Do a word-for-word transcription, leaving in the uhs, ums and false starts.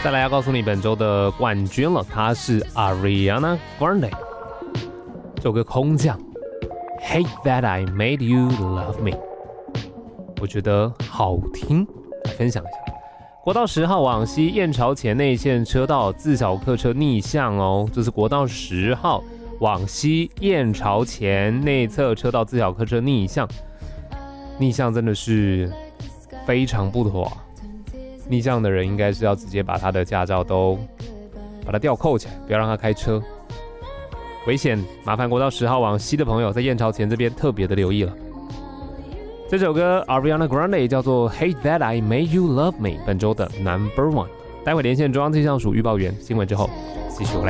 再来要告诉你本周的冠军了，她是 Ariana Grande。这首歌空降 Hate That I Made You Love Me， 我觉得好听，来分享一下。国道十号往西燕巢前内线车道自小客车逆向哦，这是国道十号往西燕巢前内侧车道自小客车逆向，逆向真的是非常不妥啊。逆向的人应该是要直接把他的驾照都把他吊扣起来，不要让他开车，危险。麻烦国道十号往西的朋友在燕巢前这边特别的留意了。这首歌 Ariana Grande 叫做 Hate That I Made You Love Me， 本周的 Number One。待会连线中央气象署预报员新闻之后，继续回来。